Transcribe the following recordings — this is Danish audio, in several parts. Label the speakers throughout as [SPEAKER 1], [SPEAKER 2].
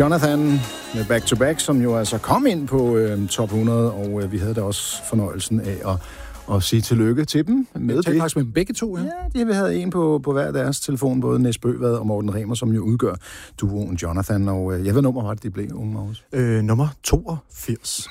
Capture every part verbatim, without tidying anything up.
[SPEAKER 1] Jonathan med Back to Back, som jo altså kom ind på øh, top hundrede, og øh, vi havde da også fornøjelsen af at, at sige tillykke til dem med det.
[SPEAKER 2] Jeg faktisk med begge to, ja.
[SPEAKER 1] Ja, de, vi havde en på, på hver deres telefon, både Næs Bøvad og Morten Remer, som jo udgør duoen Jonathan, og øh, jeg ved nummer, var det de blev, unge Magnus?
[SPEAKER 3] Øh, nummer toogfirs.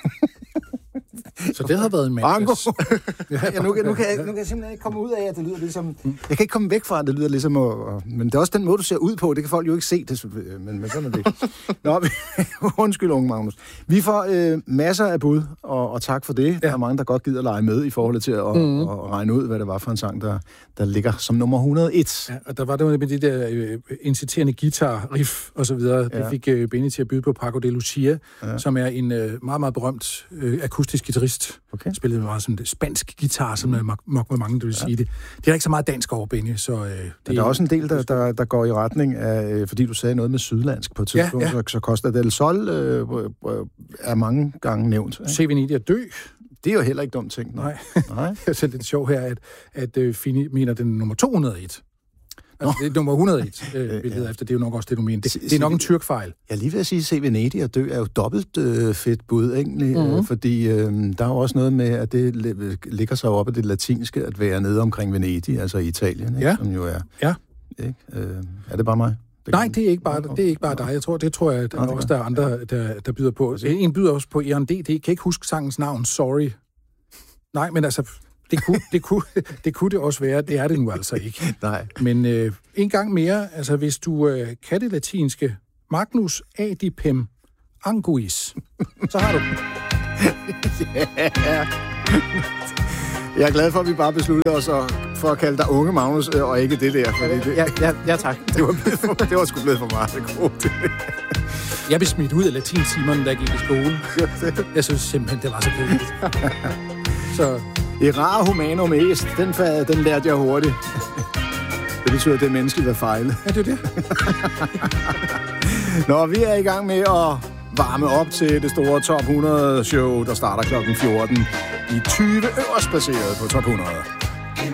[SPEAKER 2] Så det har været en mandags.
[SPEAKER 1] ja, nu, nu, kan jeg, nu kan jeg simpelthen ikke komme ud af, at det lyder ligesom... Jeg kan ikke komme væk fra, at det lyder ligesom... Og, og, men det er også den måde, du ser ud på. Det kan folk jo ikke se, det, men, men sådan er det. Nå, undskyld, unge Magnus. Vi får øh, masser af bud, og, og tak for det. Ja. Der er mange, der godt gider lege med i forhold til at, mm. at, at regne ud, hvad det var for en sang, der, der ligger som nummer et hundrede og en.
[SPEAKER 2] Ja, og der var det med de der øh, inciterende guitar-riff og så videre. Ja. Det fik øh, Benny til at byde på Paco de Lucia, ja. som er en øh, meget, meget berømt øh, akustisk guitarist. Okay. Spillede meget som det spansk guitar, som er nok med mange, der vil ja. sige det. Det er ikke så meget dansk over, Benny, så... Øh, det
[SPEAKER 1] ja, der er også en del, der, der, der går i retning af, øh, fordi du sagde noget med sydlandsk på et tidspunkt, ja, ja. så, så Costa del Sol øh, øh, er mange gange nævnt.
[SPEAKER 2] Se Venedig at dø.
[SPEAKER 1] Det er jo heller ikke dumt ting.
[SPEAKER 2] Nej. Nej. Det er selv lidt sjovt her, at, at uh, Fini mener den nummer to hundrede og en. Altså, det er nummer et hundrede og en, øh, vi leder efter. Det er jo nok også det, du mener. Det, det er nok en tyrkfejl.
[SPEAKER 1] Jeg lige vil sige, Se Venedig og dø er jo dobbelt øh, fedt bud, egentlig. Mm-hmm. Øh, fordi øh, der er jo også noget med, at det ligger sig op af det latinske, at være nede omkring Venedig, altså i Italien, ikke?
[SPEAKER 2] Ja.
[SPEAKER 1] Som jo er...
[SPEAKER 2] Ja.
[SPEAKER 1] Ikke? Øh, er det bare mig? Det
[SPEAKER 2] Nej, det er ikke bare, det er ikke bare dig. Jeg tror, det tror jeg, at okay. også der er andre, der, der byder på. En byder også på E R D. Det kan ikke huske sangens navn. Sorry. Nej, men altså... Det kunne, det, kunne, det kunne det også være. Det er det nu altså ikke.
[SPEAKER 1] Nej.
[SPEAKER 2] Men øh, en gang mere, altså hvis du øh, kan det latinske, Magnus adipem anguis, så har du den.
[SPEAKER 1] Yeah. Jeg er glad for, at vi bare besluttede os for at kalde dig unge Magnus, og ikke det der. Fordi det,
[SPEAKER 2] ja, ja, ja, tak.
[SPEAKER 1] Det var, for, det var sgu blevet for meget. Det
[SPEAKER 2] jeg blev smidt ud af latintimerne, da jeg gik i skole. Jeg synes simpelthen, det var så kedeligt. Så...
[SPEAKER 1] Errare humanum est, den, den lærte jeg hurtigt. Det betyder, at det er menneskeligt at fejle.
[SPEAKER 2] Ja, det er det.
[SPEAKER 1] Nå, vi er i gang med at varme op til det store top hundrede show, der starter klokken fjorten i tyve øverst placeret på top hundrede.